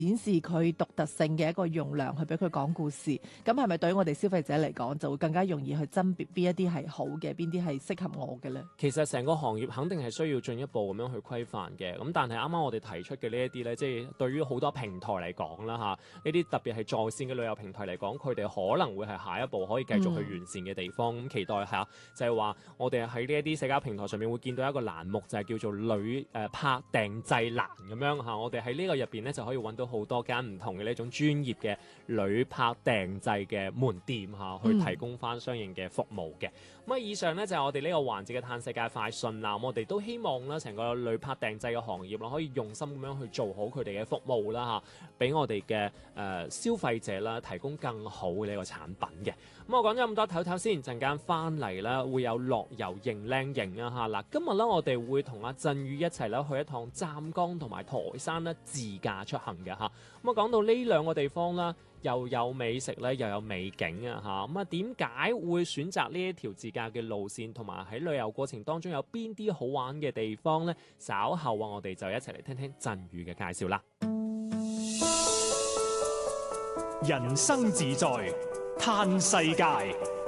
展示佢獨特性嘅一個容量去俾佢講故事，咁係咪對於我哋消費者嚟講就會更加容易去甄別邊一啲係好嘅，邊啲係適合我嘅呢？ 其實成個行業肯定係需要進一步咁樣去規範嘅，咁但係啱啱我哋提出嘅呢一啲呢，即係對於好多平台嚟講啦嚇，呢啲特別係在線嘅旅遊平台嚟講，佢哋可能會係下一步可以繼續去完善嘅地方。咁期待下就係話我哋喺呢一啲社交平台上面會見到一個欄目，就係叫做拍訂製欄咁樣嚇，我哋喺呢個入邊呢，就可以揾到好多間唔同嘅呢種專業嘅旅拍訂製嘅門店嚇，去提供翻相應嘅服務嘅。咁以上呢，就係我哋呢個環節嘅嘆世界快訊啦。我哋都希望咧，成個旅拍訂製嘅行業啦，可以用心咁樣去做好佢哋嘅服務啦嚇，俾我哋嘅消費者啦提供更好嘅呢個產品嘅。咁我講咗咁多，唞唞先，陣間翻嚟啦，會有樂遊認靚型啊嚇嗱。今日咧，我哋會同阿振宇一齊咧去一趟湛江同埋台山咧自駕出行嘅嚇。咁啊講到呢兩個地方啦，又有美食咧，又有美景啊嚇。咁啊點解會選擇呢一條自駕嘅路線，同埋喺旅遊過程當中有邊啲好玩嘅地方呢？稍後啊，我哋就一齊嚟聽聽振宇嘅介紹啦。 人生自在嘆世界。